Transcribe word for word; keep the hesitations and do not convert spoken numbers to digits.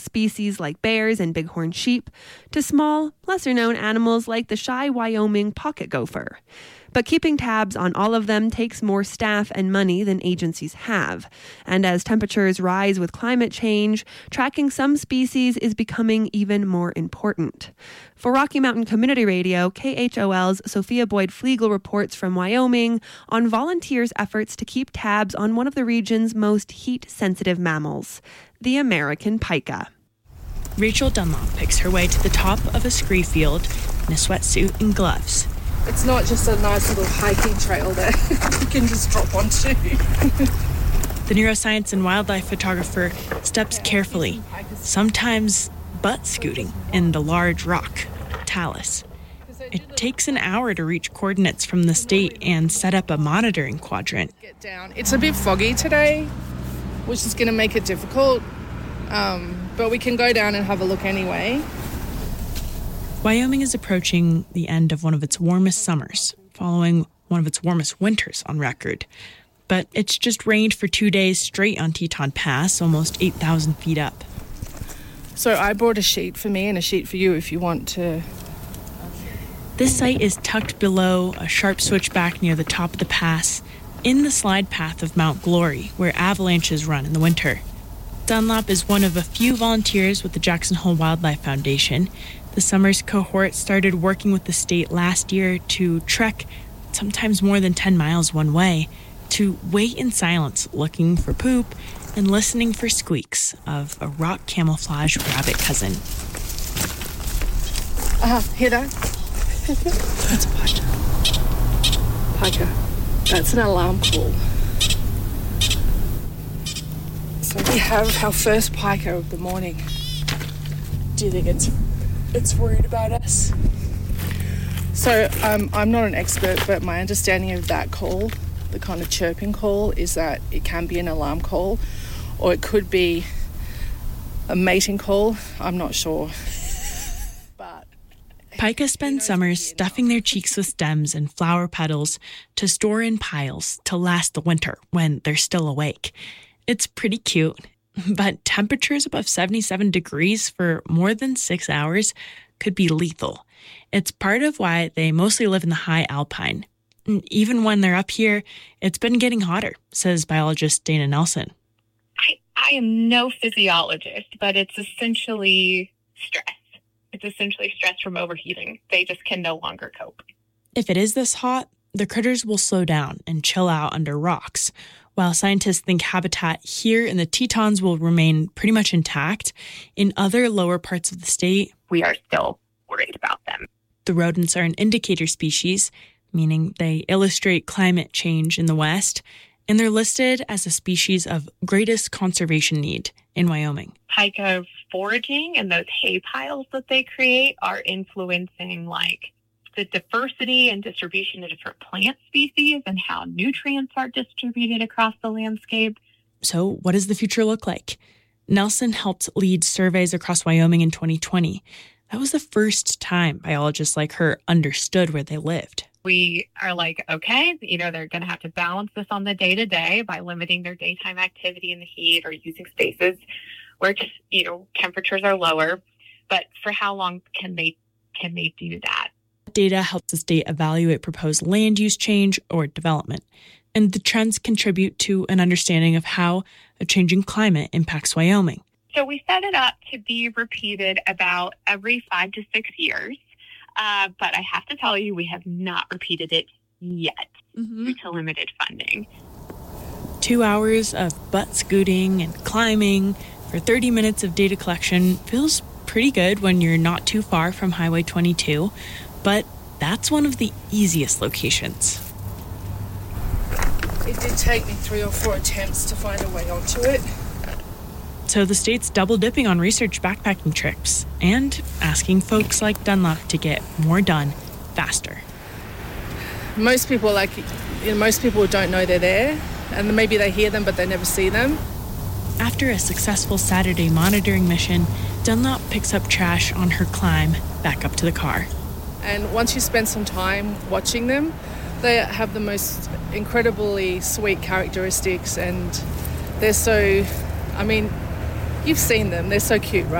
species like bears and bighorn sheep to small, lesser-known animals like the shy Wyoming pocket gopher. But keeping tabs on all of them takes more staff and money than agencies have. And as temperatures rise with climate change, tracking some species is becoming even more important. For Rocky Mountain Community Radio, K H O L's Sophia Boyd-Flegel reports from Wyoming on volunteers' efforts to keep tabs on one of the region's most heat-sensitive mammals, the American pika. Rachel Dunlop picks her way to the top of a scree field in a sweatsuit and gloves. It's not just a nice little hiking trail that you can just drop onto. The neuroscience and wildlife photographer steps carefully, sometimes butt scooting in the large rock, talus. It takes an hour to reach coordinates from the state and set up a monitoring quadrant. Get down. It's a bit foggy today, which is going to make it difficult, um, but we can go down and have a look anyway. Wyoming is approaching the end of one of its warmest summers, following one of its warmest winters on record. But it's just rained for two days straight on Teton Pass, almost eight thousand feet up. So I brought a sheet for me and a sheet for you if you want to. This site is tucked below a sharp switchback near the top of the pass, in the slide path of Mount Glory, where avalanches run in the winter. Dunlop is one of a few volunteers with the Jackson Hole Wildlife Foundation. The summer's cohort started working with the state last year to trek sometimes more than ten miles one way, to wait in silence looking for poop and listening for squeaks of a rock camouflage rabbit cousin. Uh, hear that? That's a pika. Pika. That's an alarm call. So we have our first pika of the morning. Do you think it's it's worried about us? So um, I'm not an expert, but my understanding of that call, the kind of chirping call, is that it can be an alarm call or it could be a mating call. I'm not sure. But pika spend summers stuffing their cheeks with stems and flower petals to store in piles to last the winter when they're still awake. It's pretty cute, but temperatures above seventy-seven degrees for more than six hours could be lethal. It's part of why they mostly live in the high alpine. And even when they're up here, it's been getting hotter, says biologist Dana Nelson. I, I am no physiologist, but it's essentially stress. It's essentially stress from overheating. They just can no longer cope. If it is this hot, the critters will slow down and chill out under rocks. While scientists think habitat here in the Tetons will remain pretty much intact, in other lower parts of the state, we are still worried about them. The rodents are an indicator species, meaning they illustrate climate change in the West, and they're listed as a species of greatest conservation need in Wyoming. Pika foraging and those hay piles that they create are influencing, like, the diversity and distribution of different plant species and how nutrients are distributed across the landscape. So what does the future look like? Nelson helped lead surveys across Wyoming in twenty twenty. That was the first time biologists like her understood where they lived. We are like, okay, you know, they're going to have to balance this on the day-to-day by limiting their daytime activity in the heat or using spaces where, just, you know, temperatures are lower. But for how long can they can they do that? Data helps the state evaluate proposed land use change or development, and the trends contribute to an understanding of how a changing climate impacts Wyoming. So we set it up to be repeated about every five to six years, uh, but I have to tell you, we have not repeated it yet mm-hmm. due to limited funding. Two hours of butt scooting and climbing for thirty minutes of data collection feels pretty good when you're not too far from Highway twenty-two. But that's one of the easiest locations. It did take me three or four attempts to find a way onto it. So the state's double dipping on research backpacking trips and asking folks like Dunlop to get more done faster. Most people, like, you know, most people don't know they're there, and maybe they hear them, but they never see them. After a successful Saturday monitoring mission, Dunlop picks up trash on her climb back up to the car. And once you spend some time watching them, they have the most incredibly sweet characteristics, and they're so, I mean, you've seen them, they're so cute, right?